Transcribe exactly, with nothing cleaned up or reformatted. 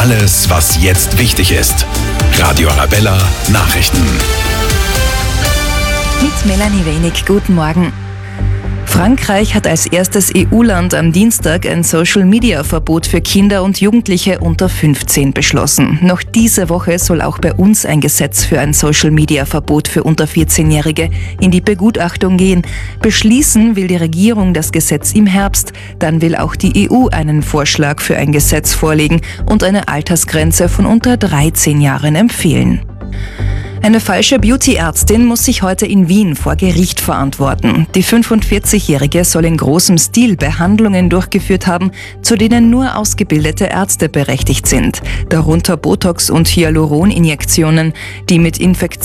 Alles, was jetzt wichtig ist. Radio Arabella Nachrichten. Mit Melanie Wenig, guten Morgen. Frankreich hat als erstes E U-Land am Dienstag ein Social-Media-Verbot für Kinder und Jugendliche unter fünfzehn beschlossen. Noch diese Woche soll auch bei uns ein Gesetz für ein Social-Media-Verbot für unter vierzehnjährige in die Begutachtung gehen. Beschließen will die Regierung das Gesetz im Herbst. Dann will auch die E U einen Vorschlag für ein Gesetz vorlegen und eine Altersgrenze von unter dreizehn Jahren empfehlen. Eine falsche Beauty-Ärztin muss sich heute in Wien vor Gericht verantworten. Die fünfundvierzigjährige soll in großem Stil Behandlungen durchgeführt haben, zu denen nur ausgebildete Ärzte berechtigt sind. Darunter Botox- und Hyaluroninjektionen, die mit Infektionen